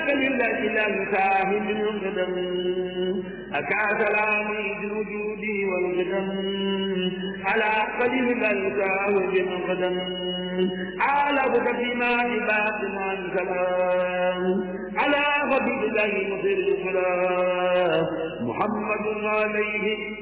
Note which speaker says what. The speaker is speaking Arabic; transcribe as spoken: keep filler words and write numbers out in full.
Speaker 1: لله إلى ساهم القدم أكا سلامي الوجود والقدم على قدم الله ساهم القدم على بما عباد عن سلام على قدم الله مصير السلام محمد عليه